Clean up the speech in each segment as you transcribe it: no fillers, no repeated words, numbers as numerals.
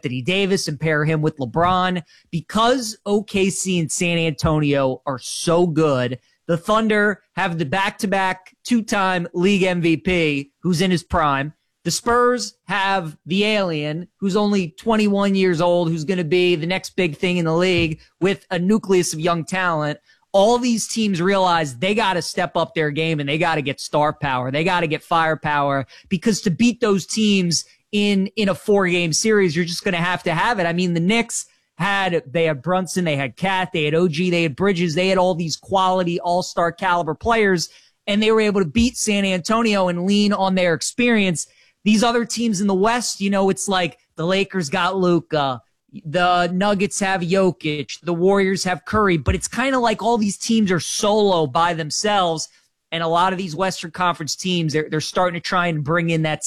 Anthony Davis and pair him with LeBron. Because OKC and San Antonio are so good, the Thunder have the back-to-back two-time league MVP who's in his prime. The Spurs have the alien who's only 21 years old, who's going to be the next big thing in the league with a nucleus of young talent. All these teams realize they got to step up their game and they got to get star power. They got to get firepower, because to beat those teams in a 4-game series, you're just going to have it. I mean, the Knicks they had Brunson, they had Cat, they had OG, they had Bridges, they had all these quality all-star caliber players, and they were able to beat San Antonio and lean on their experience. These other teams in the West, it's like the Lakers got Luka, the Nuggets have Jokic, the Warriors have Curry, but it's kind of like all these teams are solo by themselves. And a lot of these Western Conference teams, they're starting to try and bring in that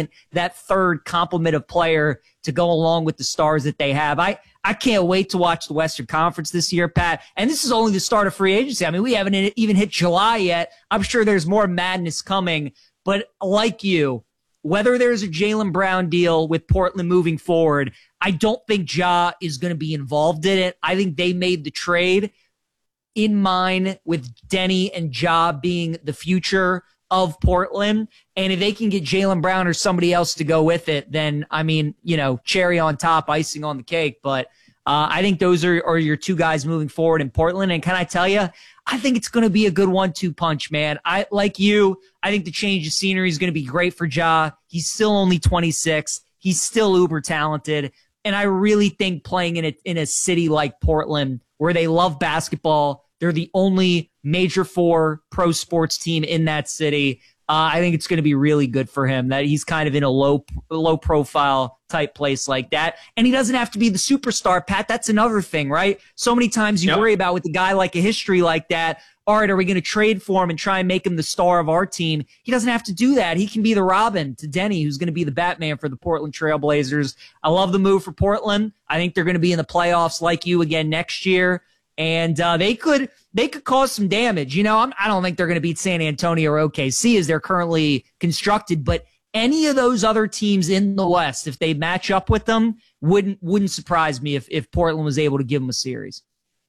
third complement of player to go along with the stars that they have. I can't wait to watch the Western Conference this year, Pat. And this is only the start of free agency. I mean, we haven't even hit July yet. I'm sure there's more madness coming. But like you, whether there's a Jaylen Brown deal with Portland moving forward, I don't think Ja is going to be involved in it. I think they made the trade in mind with Denny and Ja being the future of Portland. And if they can get Jaylen Brown or somebody else to go with it, then, I mean, cherry on top, icing on the cake. But I think those are your two guys moving forward in Portland. And can I tell you, I think it's going to be a good 1-2 punch, man. I think the change of scenery is going to be great for Ja. He's still only 26. He's still uber talented. And I really think playing in a city like Portland, where they love basketball, they're the only Major 4 pro sports team in that city. I think it's going to be really good for him that he's kind of in a low profile type place like that. And he doesn't have to be the superstar, Pat. That's another thing, right? So many times you worry about with a guy like a history like that, all right, are we going to trade for him and try and make him the star of our team? He doesn't have to do that. He can be the Robin to Denny, who's going to be the Batman for the Portland Trailblazers. I love the move for Portland. I think they're going to be in the playoffs like you again next year. And they could cause some damage. I don't think they're going to beat San Antonio or OKC as they're currently constructed, but any of those other teams in the West, if they match up with them, wouldn't surprise me if Portland was able to give them a series.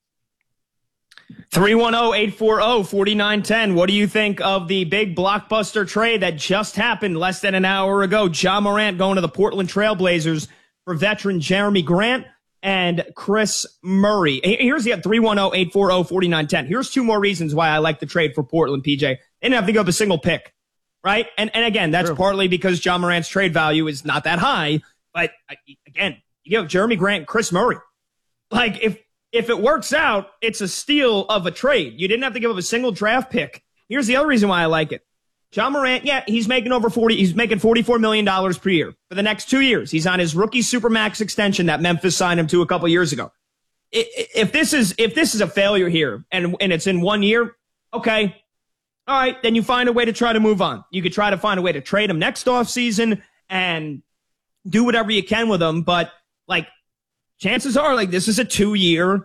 310-840-4910. What do you think of the big blockbuster trade that just happened less than an hour ago? Ja Morant going to the Portland Trailblazers for veteran Jeremy Grant and Chris Murray. Here's the 310-840-4910. Here's two more reasons why I like the trade for Portland, PJ. They didn't have to give up a single pick, right? And again, that's partly because Ja Morant's trade value is not that high. But again, you give Jeremy Grant and Chris Murray. Like, if it works out, it's a steal of a trade. You didn't have to give up a single draft pick. Here's the other reason why I like it. Ja Morant, he's making he's making $44 million per year for the next 2 years. He's on his rookie supermax extension that Memphis signed him to a couple years ago. If this is a failure here and it's in 1 year, okay. All right, then you find a way to try to move on. You could try to find a way to trade him next offseason and do whatever you can with him. But like, chances are, this is a 2-year,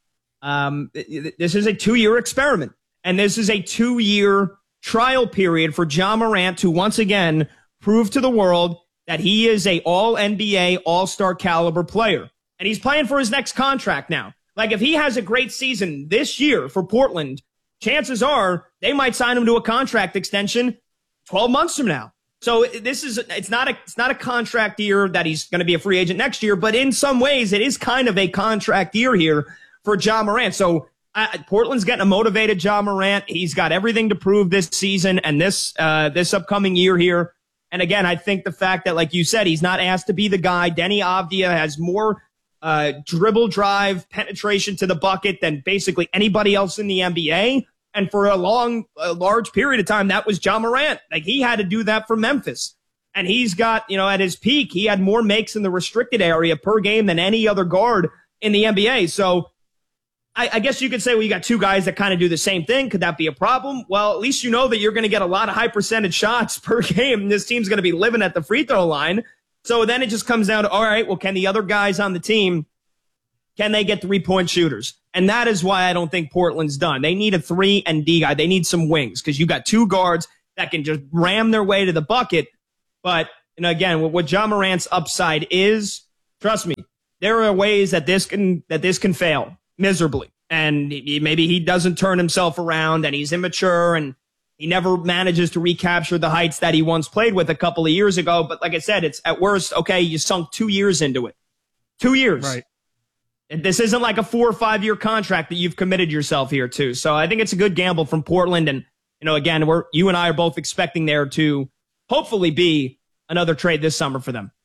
experiment, and this is a 2-year trial period for Ja Morant to once again prove to the world that he is a all-NBA, all-star caliber player. And he's playing for his next contract now. Like, if he has a great season this year for Portland, chances are they might sign him to a contract extension 12 months from now. So it's not a contract year that he's going to be a free agent next year, but in some ways it is kind of a contract year here for Ja Morant. So Portland's getting a motivated Ja Morant. He's got everything to prove this season and this upcoming year here. And again, I think the fact that, like you said, he's not asked to be the guy. Denny Avdia has more dribble drive penetration to the bucket than basically anybody else in the NBA. And for a large period of time, that was Ja Morant. Like, he had to do that for Memphis. And he's got, at his peak, he had more makes in the restricted area per game than any other guard in the NBA. So I guess you could say, well, you got two guys that kind of do the same thing. Could that be a problem? Well, at least you know that you're going to get a lot of high percentage shots per game. This team's going to be living at the free throw line. So then it just comes down to, all right, well, can the other guys on the team, can they get 3-point shooters? And that is why I don't think Portland's done. They need a 3-and-D guy. They need some wings because you got two guards that can just ram their way to the bucket. But, again, what Ja Morant's upside is, Trust me, there are ways that this can fail miserably. And maybe he doesn't turn himself around and he's immature and he never manages to recapture the heights that he once played with a couple of years ago. But like I said, it's at worst, okay, you sunk 2 years into it. 2 years. Right. This isn't like a 4 or 5 year contract that you've committed yourself here to. So I think it's a good gamble from Portland. And, again, you and I are both expecting there to hopefully be another trade this summer for them.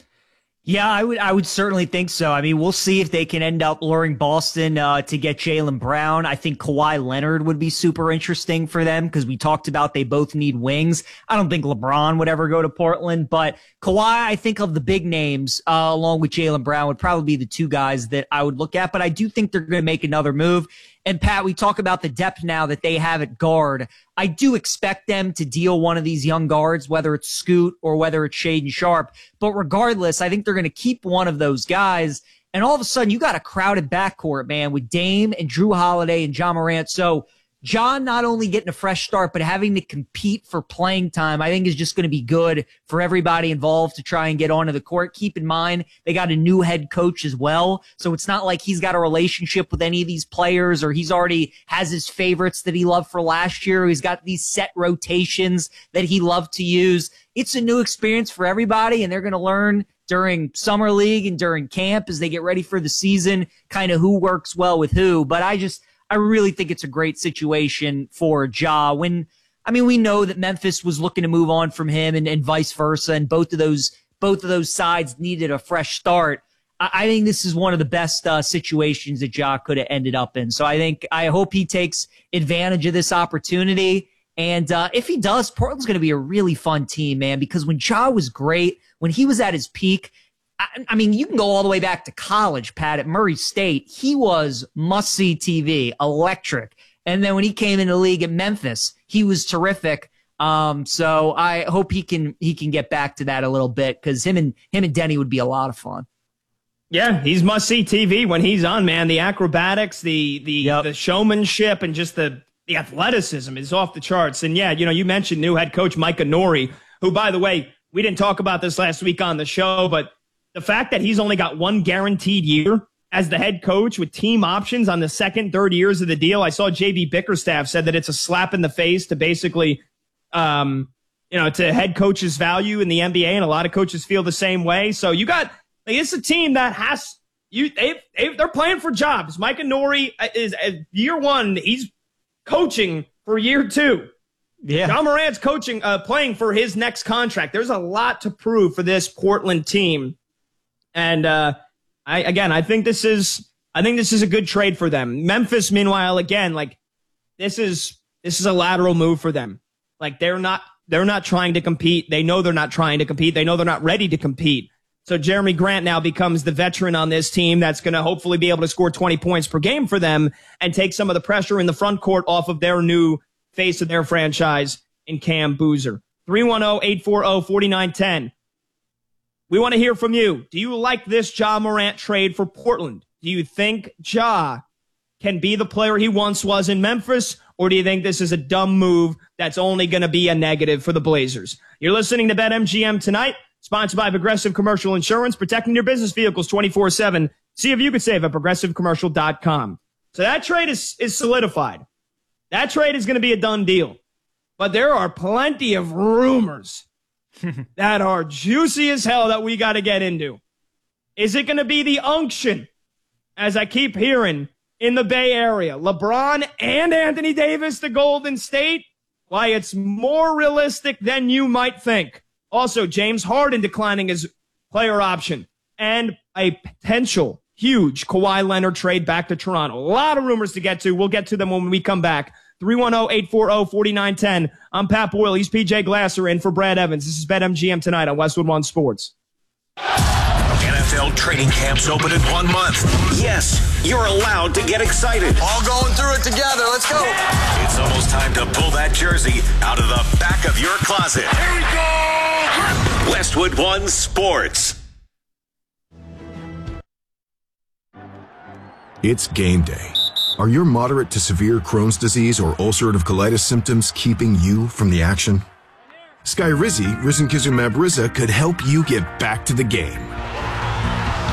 Yeah, I would certainly think so. I mean, we'll see if they can end up luring Boston to get Jaylen Brown. I think Kawhi Leonard would be super interesting for them because we talked about they both need wings. I don't think LeBron would ever go to Portland, but Kawhi, I think of the big names, along with Jaylen Brown, would probably be the two guys that I would look at. But I do think they're going to make another move. And Pat, we talk about the depth now that they have at guard. I do expect them to deal one of these young guards, whether it's Scoot or whether it's Shaedon Sharpe. But regardless, I think they're going to keep one of those guys. And all of a sudden, you got a crowded backcourt, man, with Dame and Drew Holiday and Ja Morant. So John not only getting a fresh start, but having to compete for playing time, I think is just going to be good for everybody involved to try and get onto the court. Keep in mind, they got a new head coach as well. So it's not like he's got a relationship with any of these players or he's already has his favorites that he loved for last year. He's got these set rotations that he loved to use. It's a new experience for everybody, and they're going to learn during summer league and during camp as they get ready for the season, kind of who works well with who. But I really think it's a great situation for Ja. We know that Memphis was looking to move on from him and vice versa, and both of those sides needed a fresh start. I think this is one of the best situations that Ja could have ended up in. So I hope he takes advantage of this opportunity. And if he does, Portland's going to be a really fun team, man, because when Ja was great, when he was at his peak, I mean, you can go all the way back to college, Pat, at Murray State. He was must-see TV, electric. And then when he came into the league at Memphis, he was terrific. So I hope he can get back to that a little bit because him and Denny would be a lot of fun. Yeah, he's must-see TV when he's on, man. The acrobatics, the showmanship, and just the athleticism is off the charts. And yeah, you mentioned new head coach Micah Nori, who, by the way, we didn't talk about this last week on the show, but the fact that he's only got one guaranteed year as the head coach with team options on the second, third years of the deal. I saw JB Bickerstaff said that it's a slap in the face to basically, to head coach's value in the NBA. And a lot of coaches feel the same way. So it's a team that they're playing for jobs. Micah Nori is year one. He's coaching for year two. Yeah. Ja Morant's playing for his next contract. There's a lot to prove for this Portland team. And I think this is a good trade for them. Memphis, meanwhile, again, this is a lateral move for them. They're not trying to compete. They know they're not trying to compete. They know they're not ready to compete. So Jeremy Grant now becomes the veteran on this team that's going to hopefully be able to score 20 points per game for them and take some of the pressure in the front court off of their new face of their franchise in Cam Boozer. 310-840-4910. We want to hear from you. Do you like this Ja Morant trade for Portland? Do you think Ja can be the player he once was in Memphis, or do you think this is a dumb move that's only going to be a negative for the Blazers? You're listening to BetMGM tonight, sponsored by Progressive Commercial Insurance, protecting your business vehicles 24/7. See if you could save at progressivecommercial.com. So that trade is solidified. That trade is going to be a done deal. But there are plenty of rumors that are juicy as hell that we got to get into. Is it going to be the unction, as I keep hearing, in the Bay Area? LeBron and Anthony Davis to Golden State? Why, it's more realistic than you might think. Also, James Harden declining his player option and a potential huge Kawhi Leonard trade back to Toronto. A lot of rumors to get to. We'll get to them when we come back. 310-840-4910. I'm Pat Boyle. He's PJ Glasser in for Brad Evans. This is BetMGM tonight on Westwood One Sports. NFL training camps open in 1 month. Yes, you're allowed to get excited. All going through it together. Let's go. It's almost time to pull that jersey out of the back of your closet. Here we go. Westwood One Sports. It's game day. Are your moderate to severe Crohn's disease or ulcerative colitis symptoms keeping you from the action? Skyrizi, risankizumab Riza, could help you get back to the game.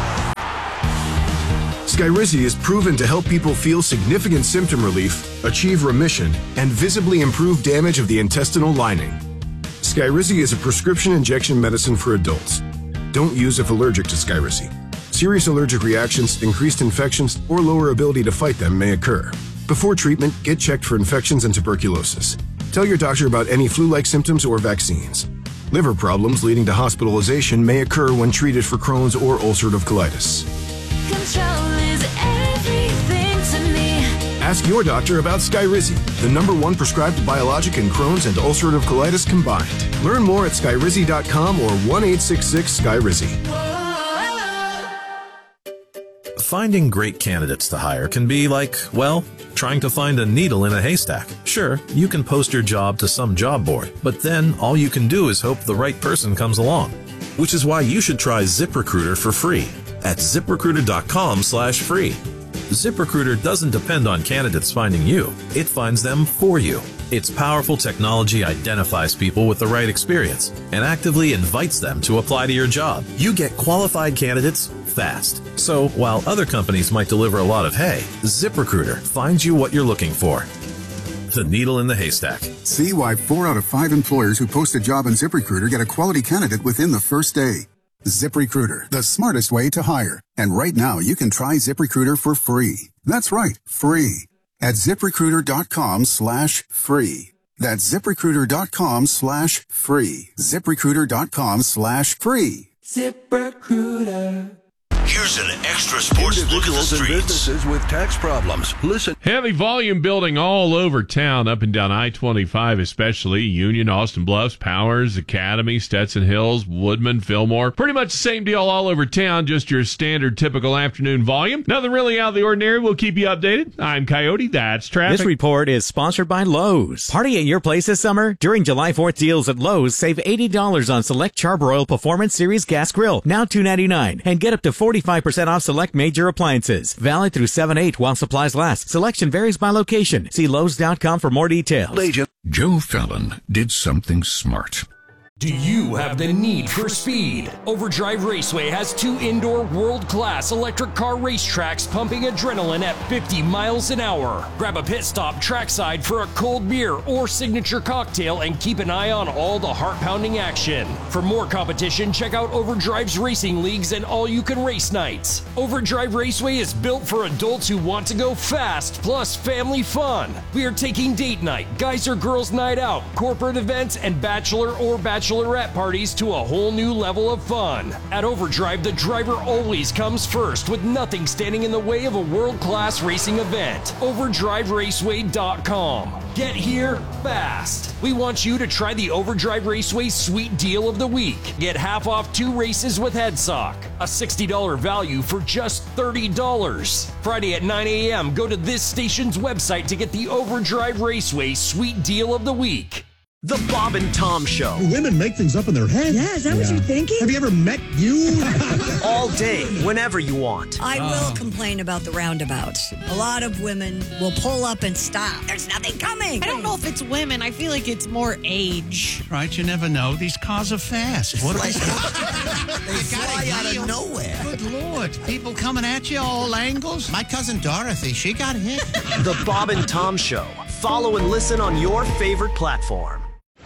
Skyrizi is proven to help people feel significant symptom relief, achieve remission, and visibly improve damage of the intestinal lining. Skyrizi is a prescription injection medicine for adults. Don't use if allergic to Skyrizi. Serious allergic reactions, increased infections, or lower ability to fight them may occur. Before treatment, get checked for infections and tuberculosis. Tell your doctor about any flu-like symptoms or vaccines. Liver problems leading to hospitalization may occur when treated for Crohn's or ulcerative colitis. Control is everything to me. Ask your doctor about Skyrizi, the #1 prescribed biologic in Crohn's and ulcerative colitis combined. Learn more at skyrizi.com or 1-866-SKYRIZI. Finding great candidates to hire can be like, well, trying to find a needle in a haystack. Sure, you can post your job to some job board, but then all you can do is hope the right person comes along. Which is why you should try ZipRecruiter for free at ZipRecruiter.com/free. ZipRecruiter doesn't depend on candidates finding you. It finds them for you. Its powerful technology identifies people with the right experience and actively invites them to apply to your job. You get qualified candidates fast. So while other companies might deliver a lot of hay, ZipRecruiter finds you what you're looking for. The needle in the haystack. See why 4 out of 5 employers who post a job on ZipRecruiter get a quality candidate within the first day. ZipRecruiter, the smartest way to hire. And right now, you can try ZipRecruiter for free. That's right, free. At ZipRecruiter.com/free. That's ZipRecruiter.com/free. ZipRecruiter.com/free. ZipRecruiter. Here's an extra sports look at the streets. And businesses with tax problems. Listen. Heavy volume building all over town, up and down I-25 especially. Union, Austin Bluffs, Powers, Academy, Stetson Hills, Woodman, Fillmore. Pretty much the same deal all over town, just your standard typical afternoon volume. Nothing really out of the ordinary. We'll keep you updated. I'm Coyote. That's traffic. This report is sponsored by Lowe's. Party at your place this summer? During July 4th deals at Lowe's, save $80 on select Charbroil Performance Series gas grill, now $2.99, and get up to 45% off select major appliances. Valid through 7/8 while supplies last. Selection varies by location. See Lowe's.com for more details. Joe Fallon did something smart. Do you have the need for speed? Overdrive Raceway has 2 indoor world-class electric car racetracks pumping adrenaline at 50 miles an hour. Grab a pit stop trackside for a cold beer or signature cocktail and keep an eye on all the heart-pounding action. For more competition, check out Overdrive's racing leagues and all-you-can-race nights. Overdrive Raceway is built for adults who want to go fast, plus family fun. We are taking date night, guys or girls night out, corporate events, and bachelor or bachelorette parties to a whole new level of fun. At Overdrive, the driver always comes first, with nothing standing in the way of a world-class racing event. OverdriveRaceway.com. Get here fast. We want you to try the Overdrive Raceway Sweet Deal of the Week. Get half off 2 races with HeadSock. A $60 value for just $30. Friday at 9 a.m., go to this station's website to get the Overdrive Raceway Sweet Deal of the Week. The Bob and Tom Show. Do women make things up in their head? Yeah, is that what you're thinking? Have you ever met you? All day, whenever you want. I will complain about the roundabouts. A lot of women will pull up and stop. There's nothing coming. I don't know if it's women. I feel like it's more age. Right, you never know. These cars are fast. What are they fly out of nowhere. Good Lord. People coming at you all angles. My cousin Dorothy, she got hit. The Bob and Tom Show. Follow and listen on your favorite platform.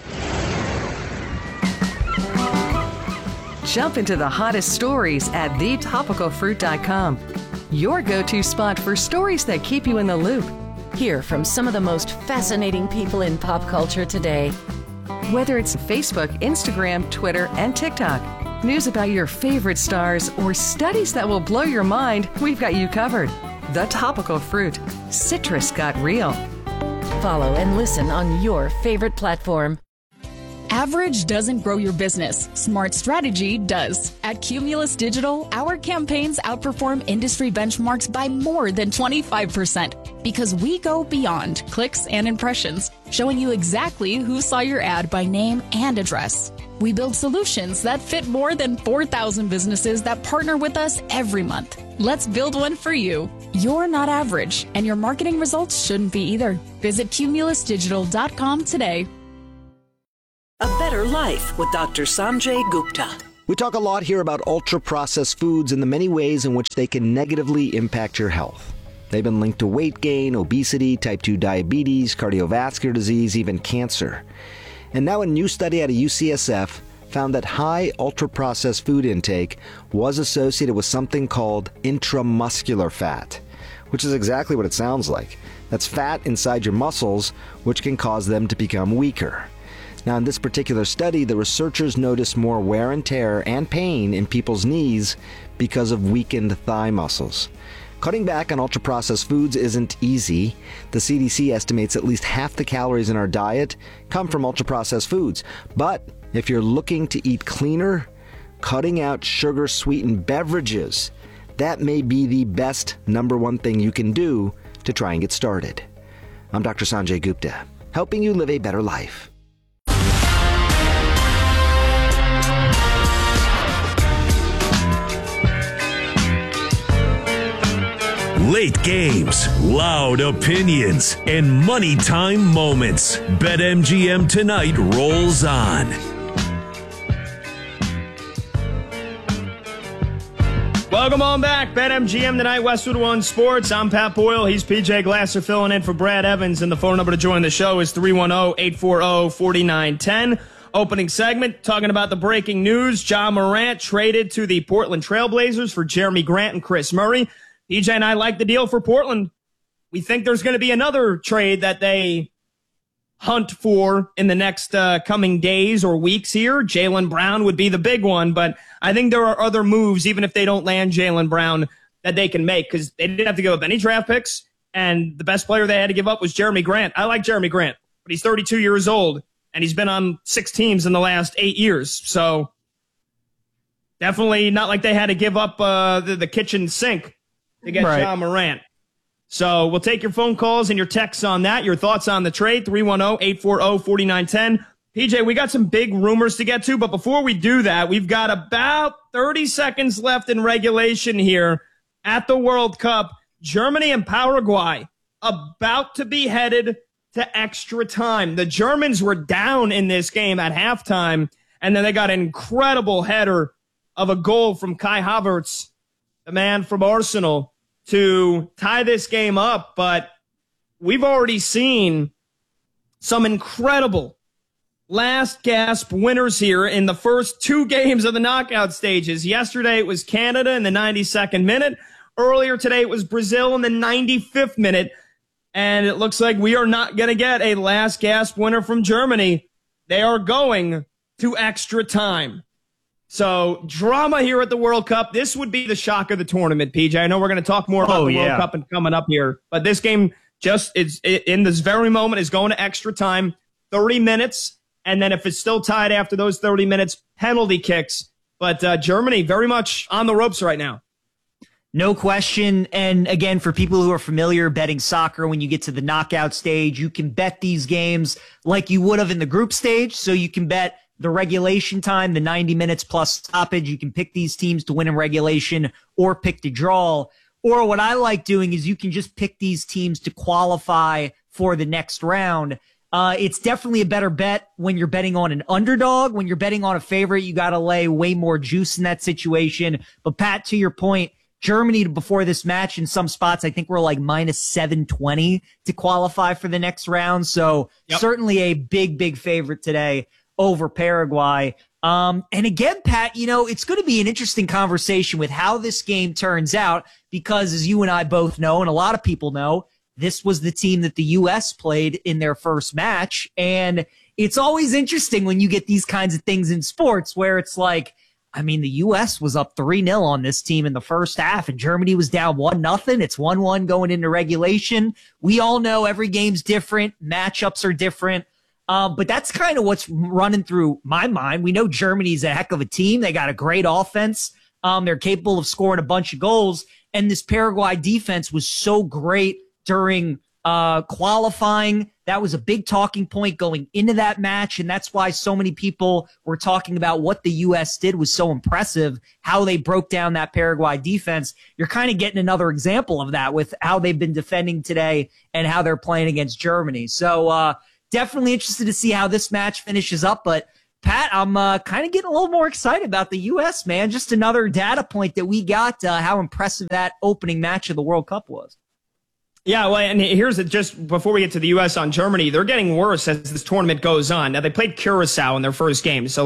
Jump into the hottest stories at thetopicalfruit.com. Your go-to spot for stories that keep you in the loop. Hear from some of the most fascinating people in pop culture today. Whether it's Facebook, Instagram, Twitter, and TikTok, news about your favorite stars, or studies that will blow your mind, we've got you covered. The Topical Fruit. Citrus got real. Follow and listen on your favorite platform. Average doesn't grow your business. Smart strategy does. At Cumulus Digital, our campaigns outperform industry benchmarks by more than 25% because we go beyond clicks and impressions, showing you exactly who saw your ad by name and address. We build solutions that fit more than 4,000 businesses that partner with us every month. Let's build one for you. You're not average, and your marketing results shouldn't be either. Visit cumulusdigital.com today. A Better Life with Dr. Sanjay Gupta. We talk a lot here about ultra-processed foods and the many ways in which they can negatively impact your health. They've been linked to weight gain, obesity, type 2 diabetes, cardiovascular disease, even cancer. And now a new study out of UCSF found that high ultra-processed food intake was associated with something called intramuscular fat, which is exactly what it sounds like. That's fat inside your muscles, which can cause them to become weaker. Now, in this particular study, the researchers noticed more wear and tear and pain in people's knees because of weakened thigh muscles. Cutting back on ultra-processed foods isn't easy. The CDC estimates at least half the calories in our diet come from ultra-processed foods. But if you're looking to eat cleaner, cutting out sugar-sweetened beverages, that may be the best #1 thing you can do to try and get started. I'm Dr. Sanjay Gupta, helping you live a better life. Late games, loud opinions, and money time moments. BetMGM tonight rolls on. Welcome on back. BetMGM tonight, Westwood One Sports. I'm Pat Boyle. He's PJ Glasser filling in for Brad Evans. And the phone number to join the show is 310-840-4910. Opening segment, talking about the breaking news. Ja Morant traded to the Portland Trailblazers for Jeremy Grant and Chris Murray. PJ and I like the deal for Portland. We think there's going to be another trade that they hunt for in the next coming days or weeks here. Jaylen Brown would be the big one, but I think there are other moves, even if they don't land Jaylen Brown, that they can make because they didn't have to give up any draft picks, and the best player they had to give up was Jeremy Grant. I like Jeremy Grant, but he's 32 years old, and he's been on 6 teams in the last 8 years, so definitely not like they had to give up the kitchen sink to get Ja Morant. So we'll take your phone calls and your texts on that. Your thoughts on the trade, 310-840-4910. PJ, we got some big rumors to get to, but before we do that, we've got about 30 seconds left in regulation here at the World Cup. Germany and Paraguay about to be headed to extra time. The Germans were down in this game at halftime, and then they got an incredible header of a goal from Kai Havertz, the man from Arsenal, to tie this game up. But we've already seen some incredible last gasp winners here in the first 2 games of the knockout stages. Yesterday it was Canada in the 92nd minute. Earlier today it was Brazil in the 95th minute. And it looks like we are not going to get a last gasp winner from Germany. They are going to extra time. So, drama here at the World Cup. This would be the shock of the tournament, PJ. I know we're going to talk more about the World Cup and coming up here, but this game just is in this very moment is going to extra time, 30 minutes, and then if it's still tied after those 30 minutes, penalty kicks. But Germany very much on the ropes right now. No question. And again, for people who are familiar betting soccer, when you get to the knockout stage, you can bet these games like you would have in the group stage. So you can bet the regulation time, the 90 minutes plus stoppage. You can pick these teams to win in regulation or pick to draw. Or what I like doing is you can just pick these teams to qualify for the next round. It's definitely a better bet when you're betting on an underdog. When you're betting on a favorite, you got to lay way more juice in that situation. But Pat, to your point, Germany before this match in some spots, I think we're like minus 720 to qualify for the next round. So certainly a big, big favorite today over Paraguay. And again, Pat, you know, it's going to be an interesting conversation with how this game turns out because as you and I both know, and a lot of people know, this was the team that the U.S. played in their first match. And it's always interesting when you get these kinds of things in sports where it's like, I mean, the U.S. was up 3-0 on this team in the first half, and Germany was down 1-0. It's 1-1 going into regulation. We all know every game's different. Matchups are different. But that's kind of what's running through my mind. We know Germany's a heck of a team. They got a great offense. They're capable of scoring a bunch of goals. And this Paraguay defense was so great during qualifying. That was a big talking point going into that match, and that's why so many people were talking about what the U.S. did was so impressive, how they broke down that Paraguay defense. You're kind of getting another example of that with how they've been defending today and how they're playing against Germany. So definitely interested to see how this match finishes up, but Pat, I'm kind of getting a little more excited about the U.S., man. Just another data point that we got, how impressive that opening match of the World Cup was. Yeah, well, and here's just before we get to the U.S. on Germany, they're getting worse as this tournament goes on. Now, they played Curacao in their first game, so,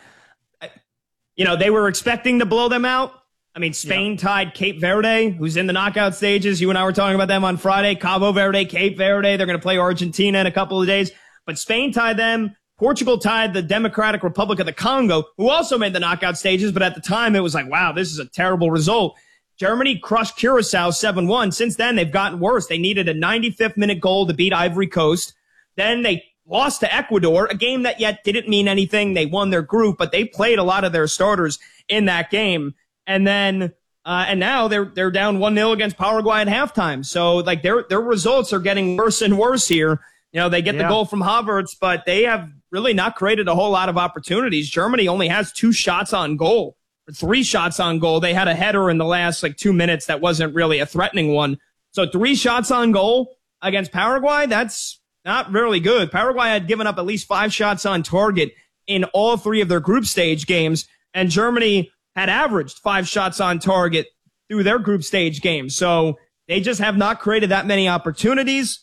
they were expecting to blow them out. I mean, Spain tied Cape Verde, who's in the knockout stages. You and I were talking about them on Friday. Cabo Verde, Cape Verde. They're going to play Argentina in a couple of days. But Spain tied them. Portugal tied the Democratic Republic of the Congo, who also made the knockout stages. But at the time, it was like, wow, this is a terrible result. Germany crushed Curacao 7-1. Since then, they've gotten worse. They needed a 95th minute goal to beat Ivory Coast. Then they lost to Ecuador, a game that yet didn't mean anything. They won their group, but they played a lot of their starters in that game. And then, and now they're down 1-0 against Paraguay at halftime. So their results are getting worse and worse here. They get the goal from Havertz, but they have really not created a whole lot of opportunities. Germany only has 2 shots on goal, or 3 shots on goal. They had a header in the last 2 minutes that wasn't really a threatening one. So 3 shots on goal against Paraguay, that's not really good. Paraguay had given up at least 5 shots on target in all 3 of their group stage games, and Germany had averaged 5 shots on target through their group stage games. So they just have not created that many opportunities.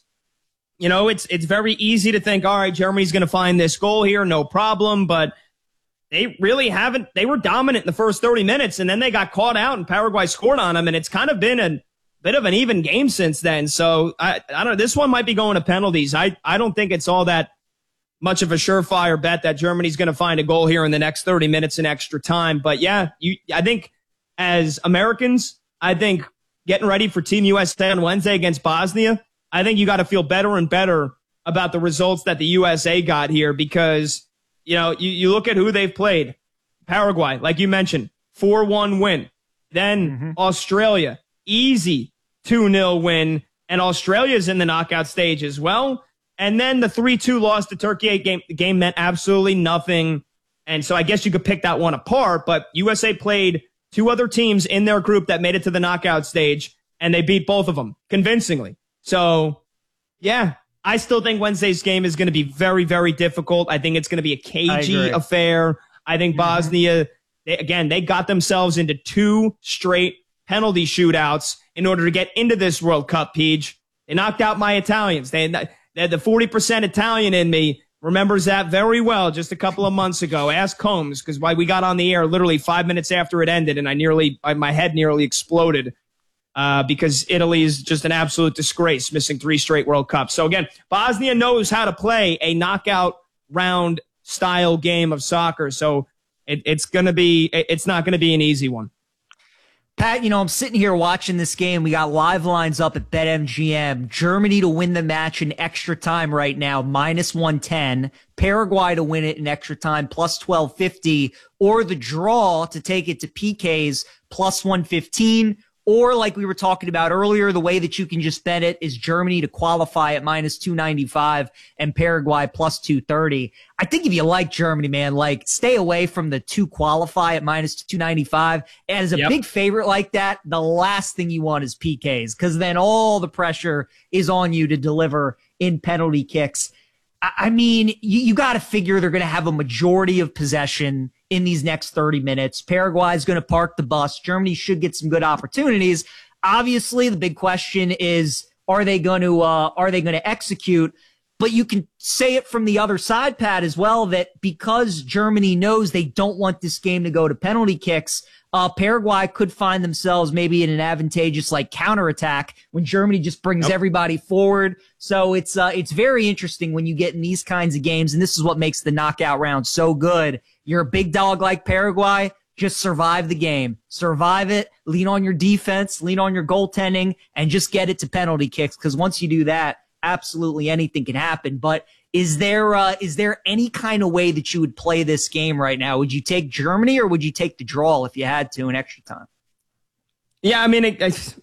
It's very easy to think, all right, Germany's going to find this goal here, no problem. But they really haven't. They were dominant in the first 30 minutes, and then they got caught out, and Paraguay scored on them. And it's kind of been a bit of an even game since then. So I don't know. This one might be going to penalties. I don't think it's all that much of a surefire bet that Germany's going to find a goal here in the next 30 minutes in extra time. But yeah, I think as Americans, I think getting ready for Team USA on Wednesday against Bosnia, I think you got to feel better and better about the results that the USA got here because, you look at who they've played. Paraguay, like you mentioned, 4-1 win. Then Australia, easy 2-0 win. And Australia's in the knockout stage as well. And then the 3-2 loss to Turkey game. The game meant absolutely nothing. And so I guess you could pick that one apart. But USA played 2 other teams in their group that made it to the knockout stage, and they beat both of them convincingly. So, yeah, I still think Wednesday's game is going to be very, very difficult. I think it's going to be a cagey affair. I think Bosnia, they got themselves into 2 straight penalty shootouts in order to get into this World Cup, Peach. They knocked out my Italians. They had the 40% Italian in me remembers that very well just a couple of months ago. Ask Combs, because we got on the air literally 5 minutes after it ended, and my head nearly exploded because Italy is just an absolute disgrace, missing 3 straight World Cups. So again, Bosnia knows how to play a knockout round style game of soccer. So it's not going to be an easy one. Pat, I'm sitting here watching this game. We got live lines up at BetMGM. Germany to win the match in extra time right now, -110. Paraguay to win it in extra time, +1250. Or the draw to take it to PKs, +115. Or like we were talking about earlier, the way that you can just bet it is Germany to qualify at -295 and Paraguay +230. I think if you like Germany, man, stay away from the to qualify at -295. And as a big favorite like that, the last thing you want is PKs because then all the pressure is on you to deliver in penalty kicks. I mean, you got to figure they're going to have a majority of possession in these next 30 minutes. Paraguay is going to park the bus. Germany should get some good opportunities. Obviously, the big question is, are they going to execute? But you can say it from the other side, Pat, as well, that because Germany knows they don't want this game to go to penalty kicks, Paraguay could find themselves maybe in an advantageous counterattack when Germany just brings everybody forward. So it's very interesting when you get in these kinds of games, and this is what makes the knockout round so good. You're a big dog like Paraguay, just survive the game. Survive it, lean on your defense, lean on your goaltending, and just get it to penalty kicks, because once you do that, absolutely anything can happen. But is there any kind of way that you would play this game right now? Would you take Germany or would you take the draw if you had to in extra time? Yeah, I mean,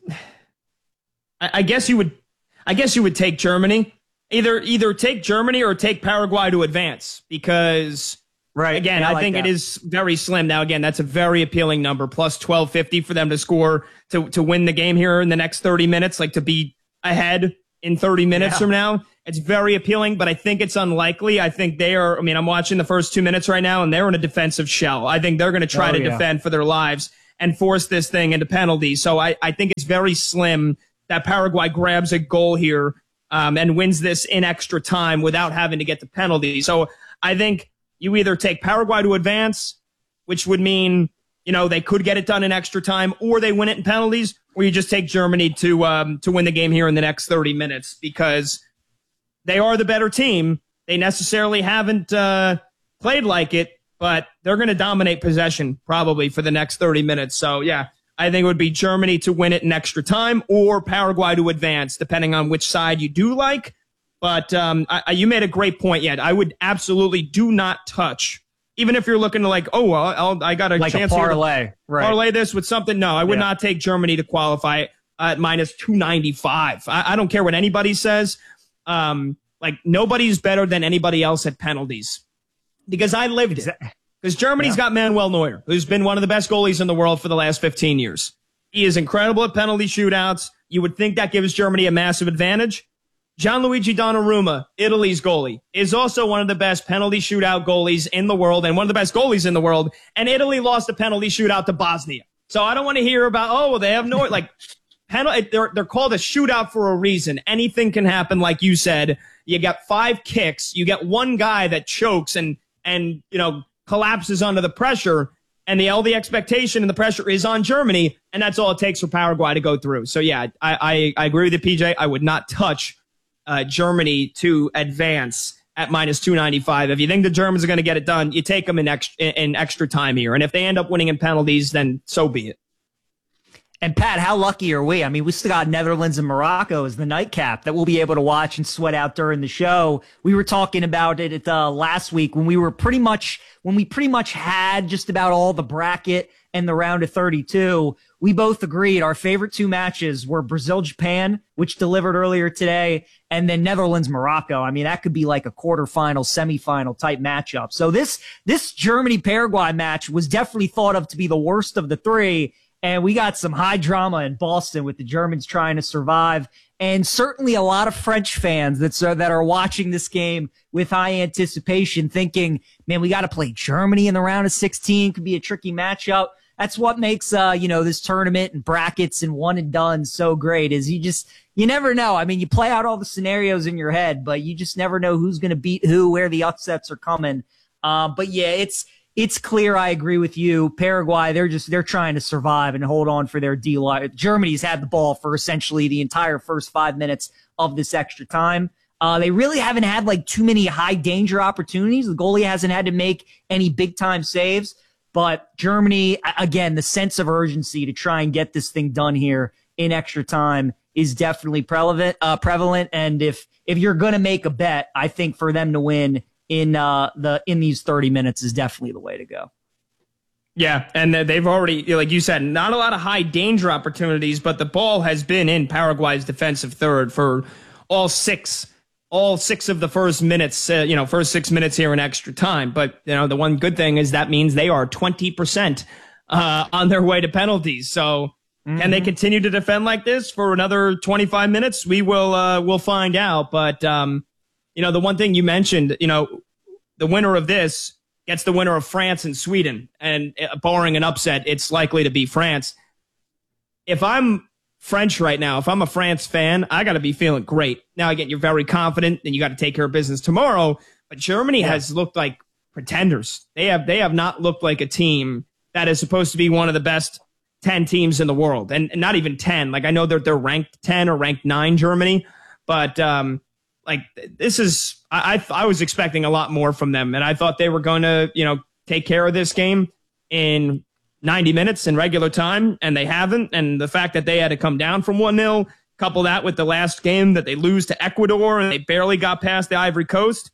I guess you would take Germany. Either take Germany or take Paraguay to advance because, again, yeah, I think it is very slim. Now, again, that's a very appealing number, +1250 for them to score to win the game here in the next 30 minutes, to be ahead in 30 minutes from now It's very appealing, but I think it's unlikely. I think I'm watching the first 2 minutes right now, and they're in a defensive shell. I think they're going to try to defend for their lives and force this thing into penalties. So I think it's very slim that Paraguay grabs a goal here and wins this in extra time without having to get the penalty. So I think you either take Paraguay to advance, which would mean, they could get it done in extra time, or they win it in penalties, or you just take Germany to win the game here in the next 30 minutes because they are the better team. They necessarily haven't played like it, but they're going to dominate possession probably for the next 30 minutes. So, yeah, I think it would be Germany to win it in extra time or Paraguay to advance, depending on which side you do like. But you made a great point, I would absolutely do not touch. Even if you're looking to I got a chance a parlay, here to parlay this with something. No, I would not take Germany to qualify at minus 295. I don't care what anybody says. Nobody's better than anybody else at penalties because I lived it. Because Germany's got Manuel Neuer, who's been one of the best goalies in the world for the last 15 years. He is incredible at penalty shootouts. You would think that gives Germany a massive advantage. Gianluigi Donnarumma, Italy's goalie, is also one of the best penalty shootout goalies in the world and one of the best goalies in the world. And Italy lost a penalty shootout to Bosnia. So I don't want to hear about, they have no, they're called a shootout for a reason. Anything can happen, like you said. You got 5 kicks. You get one guy that chokes and collapses under the pressure. And all the expectation and the pressure is on Germany. And that's all it takes for Paraguay to go through. So, yeah, I agree with you, PJ. I would not touch Germany to advance at minus 295. If you think the Germans are going to get it done, you take them in extra time here. And if they end up winning in penalties, then so be it. And Pat, how lucky are we? I mean, we still got Netherlands and Morocco as the nightcap that we'll be able to watch and sweat out during the show. We were talking about it last week when we pretty much had just about all the bracket and the round of 32. We both agreed our favorite 2 matches were Brazil-Japan, which delivered earlier today, and then Netherlands-Morocco. I mean, that could be like a quarterfinal, semifinal type matchup. So this Germany-Paraguay match was definitely thought of to be the worst of the 3. And we got some high drama in Boston with the Germans trying to survive. And certainly a lot of French fans that are watching this game with high anticipation thinking, man, we got to play Germany in the round of 16. Could be a tricky matchup. That's what makes, this tournament and brackets and one and done so great is you never know. I mean, you play out all the scenarios in your head, but you just never know who's going to beat who, where the upsets are coming. But yeah, it's clear. I agree with you. Paraguay, they're trying to survive and hold on for their D-line. Germany's had the ball for essentially the entire first 5 minutes of this extra time. They really haven't had too many high danger opportunities. The goalie hasn't had to make any big time saves, but Germany, again, the sense of urgency to try and get this thing done here in extra time is definitely prevalent. And if you're going to make a bet, I think for them to win in these 30 minutes is definitely the way to go. Yeah, and they've already, like you said, not a lot of high danger opportunities, but the ball has been in Paraguay's defensive third for all six of the first minutes, first 6 minutes here in extra time. But, the one good thing is that means they are 20% on their way to penalties. So can they continue to defend like this for another 25 minutes? We'll find out. But, the one thing you mentioned, the winner of this gets the winner of France and Sweden. And barring an upset, it's likely to be France. If I'm French right now, if I'm a France fan, I got to be feeling great. Now, again, you're very confident and you got to take care of business tomorrow. But Germany has looked like pretenders. They have not looked like a team that is supposed to be one of the best 10 teams in the world. And not even 10. I know they're ranked 10 or ranked 9, Germany. But this is, I was expecting a lot more from them. And I thought they were going to, take care of this game in 90 minutes in regular time, and they haven't. And the fact that they had to come down from 1-0, couple that with the last game that they lose to Ecuador and they barely got past the Ivory Coast.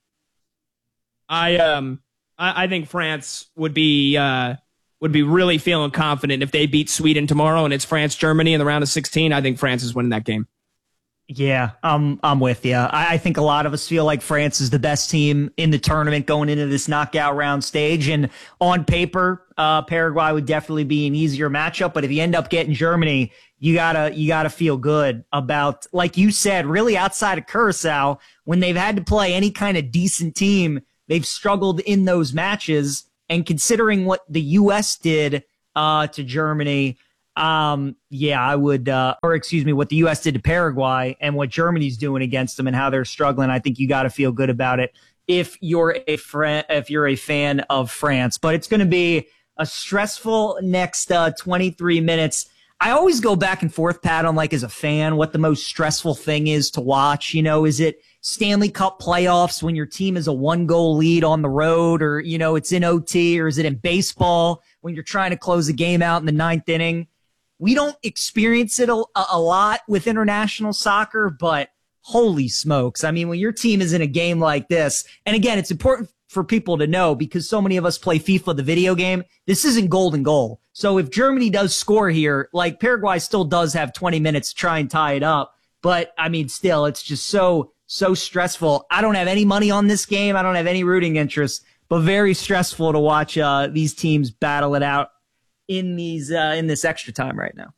I think France would be really feeling confident if they beat Sweden tomorrow and it's France-Germany in the round of 16. I think France is winning that game. Yeah, I'm with you. I think a lot of us feel like France is the best team in the tournament going into this knockout round stage. And on paper, Paraguay would definitely be an easier matchup. But if you end up getting Germany, you gotta feel good about, like you said, really outside of Curacao, when they've had to play any kind of decent team, they've struggled in those matches. And considering what the U.S. did to Germany, I would, what the U.S. did to Paraguay and what Germany's doing against them and how they're struggling. I think you got to feel good about it if you're a fan of France. But it's going to be a stressful next 23 minutes. I always go back and forth, Pat, on as a fan, what the most stressful thing is to watch. Is it Stanley Cup playoffs when your team is a 1-goal lead on the road, or, it's in OT, or is it in baseball when you're trying to close a game out in the 9th inning? We don't experience it a lot with international soccer, but holy smokes. I mean, when your team is in a game like this, and again, it's important for people to know because so many of us play FIFA, the video game, this isn't golden goal. So if Germany does score here, Paraguay still does have 20 minutes to try and tie it up. But I mean, still, it's just so stressful. I don't have any money on this game. I don't have any rooting interest, but very stressful to watch these teams battle it out in this extra time right now.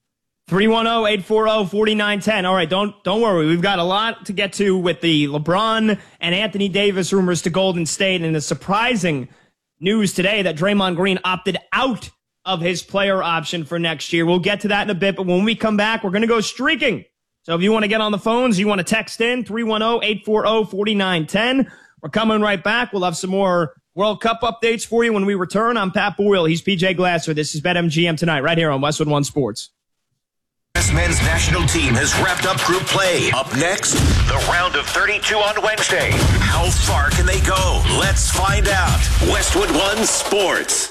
310-840-4910. All right, don't worry. We've got a lot to get to with the LeBron and Anthony Davis rumors to Golden State, and the surprising news today that Draymond Green opted out of his player option for next year. We'll get to that in a bit, but when we come back, we're going to go streaking. So if you want to get on the phones, you want to text in 310-840-4910. We're coming right back. We'll have some more World Cup updates for you when we return. I'm Pat Boyle. He's PJ Glasser. This is BetMGM Tonight right here on Westwood One Sports. U.S. men's national team has wrapped up group play. Up next, the round of 32 on Wednesday. How far can they go? Let's find out. Westwood One Sports.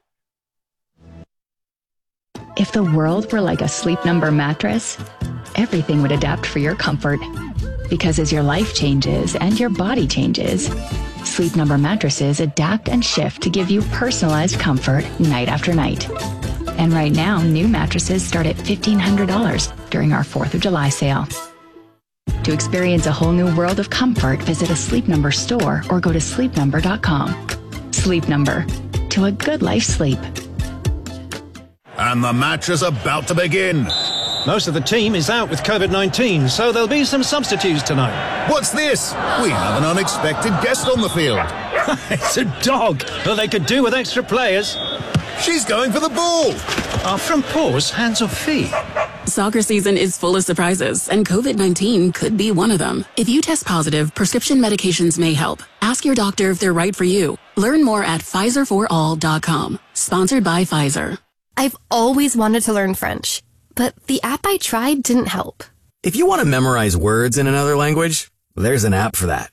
If the world were like a Sleep Number mattress, everything would adapt for your comfort. Because as your life changes and your body changes, Sleep Number mattresses adapt and shift to give you personalized comfort night after night. And right now, new mattresses start at $1,500 during our 4th of July sale. To experience a whole new world of comfort, visit a Sleep Number store or go to sleepnumber.com. Sleep Number. To a good life sleep. And the match is about to begin. Most of the team is out with COVID-19, so there'll be some substitutes tonight. What's this? We have an unexpected guest on the field. It's a dog, but they could do with extra players. She's going for the ball. Are front paws hands or feet? Soccer season is full of surprises, and COVID-19 could be one of them. If you test positive, prescription medications may help. Ask your doctor if they're right for you. Learn more at PfizerForAll.com. Sponsored by Pfizer. I've always wanted to learn French, but the app I tried didn't help. If you want to memorize words in another language, there's an app for that.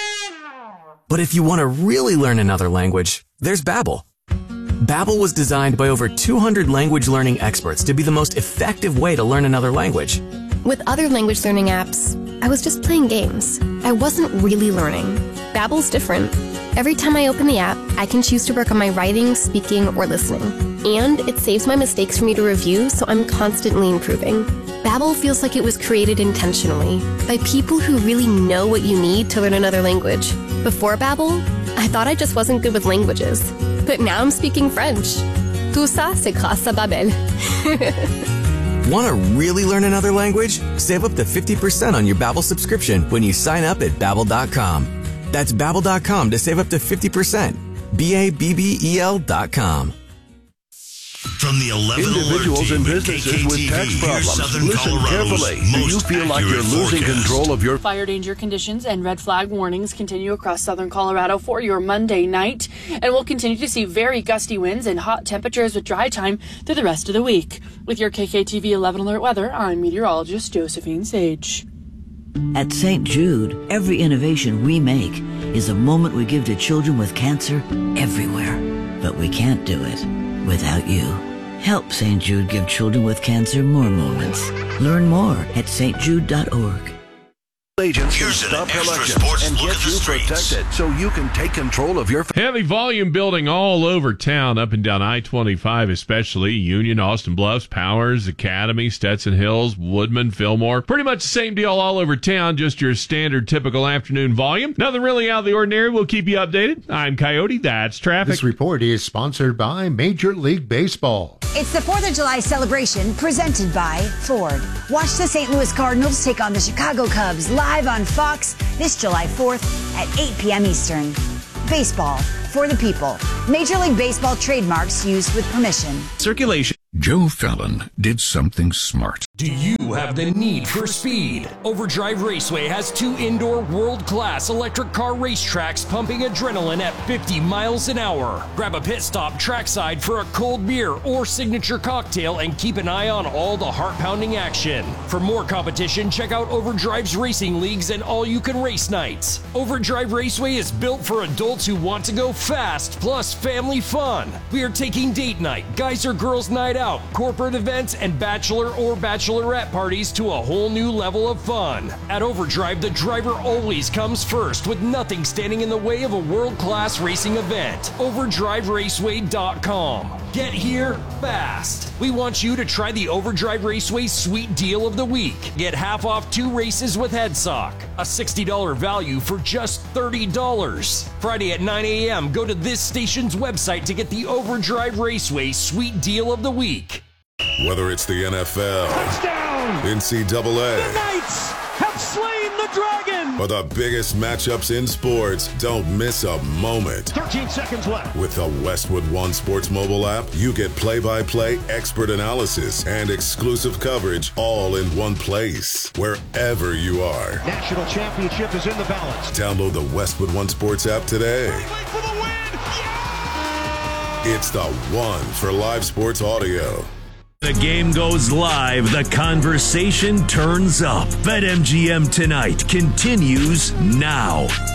But if you want to really learn another language, there's Babbel. Babbel was designed by over 200 language learning experts to be the most effective way to learn another language. With other language learning apps, I was just playing games. I wasn't really learning. Babbel's different. Every time I open the app, I can choose to work on my writing, speaking, or listening. And it saves my mistakes for me to review, so I'm constantly improving. Babbel feels like it was created intentionally by people who really know what you need to learn another language. Before Babbel, I thought I just wasn't good with languages. But now I'm speaking French. Tout ça, c'est grâce à Babbel. Want to really learn another language? Save up to 50% on your Babbel subscription when you sign up at Babbel.com. That's Babbel.com to save up to 50%. Babbel.com. From the 11 Individuals and businesses with tax problems. Listen carefully. Do you feel like you're losing control of your fire danger conditions and red flag warnings continue across southern Colorado for your Monday night, and we'll continue to see very gusty winds and hot temperatures with dry time through the rest of the week. With your KKTV 11 Alert weather, I'm meteorologist Josephine Sage. At St. Jude, every innovation we make is a moment we give to children with cancer everywhere. But we can't do it without you. Help St. Jude give children with cancer more moments. Learn more at stjude.org. Agents can stop elections and get you protected so you can take control of your... Heavy volume building all over town, up and down I-25 especially. Union, Austin Bluffs, Powers, Academy, Stetson Hills, Woodman, Fillmore. Pretty much the same deal all over town, just your standard typical afternoon volume. Nothing really out of the ordinary. We'll keep you updated. I'm Coyote. That's traffic. This report is sponsored by Major League Baseball. It's the 4th of July celebration presented by Ford. Watch the St. Louis Cardinals take on the Chicago Cubs live on Fox this July 4th at 8 p.m. Eastern. Baseball for the people. Major League Baseball trademarks used with permission. Circulation. Joe Fallon did something smart. Do you have the need for speed? Overdrive Raceway has 2 indoor world-class electric car racetracks pumping adrenaline at 50 miles an hour. Grab a pit stop trackside for a cold beer or signature cocktail and keep an eye on all the heart-pounding action. For more competition, check out Overdrive's racing leagues and all-you-can race nights. Overdrive Raceway is built for adults who want to go fast, plus family fun. We are taking date night, guys or girls night out, corporate events, and bachelor or bachelorette parties to a whole new level of fun. At Overdrive, the driver always comes first, with nothing standing in the way of a world-class racing event. OverdriveRaceway.com. Get here fast. We want you to try the Overdrive Raceway Sweet Deal of the Week. Get half off 2 races with HeadSock. A $60 value for just $30. Friday at 9 a.m., go to this station's website to get the Overdrive Raceway Sweet Deal of the Week. Whether it's the NFL, touchdown, NCAA, the Knights have slain the Dragon, or the biggest matchups in sports, don't miss a moment. 13 seconds left. With the Westwood One Sports mobile app, you get play-by-play, expert analysis, and exclusive coverage all in one place, wherever you are. National championship is in the balance. Download the Westwood One Sports app today. Wait for the win! Yeah! It's the one for live sports audio. The game goes live. The conversation turns up. BetMGM Tonight continues now.